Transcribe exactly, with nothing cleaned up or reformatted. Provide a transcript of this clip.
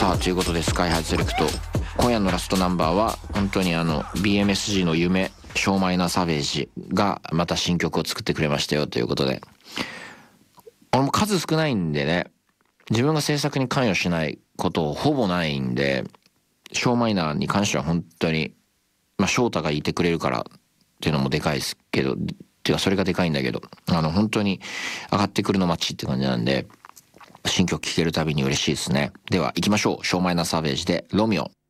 さあということで、スカイハイセレクト今夜のラストナンバーは本当にあの ビーエムエスジー の夢ショーマイナーサベージがまた新曲を作ってくれましたよということで、俺も数少ないんでね、自分が制作に関与しないことほぼないんで、ショーマイナーに関しては本当にまあ翔太がいてくれるからっていうのもでかいですけど、っていうかそれがでかいんだけど、あの本当に上がってくるの待ちって感じなんで、新曲聴けるたびに嬉しいですね。では行きましょう。ショーマイナーサベージでロミオ。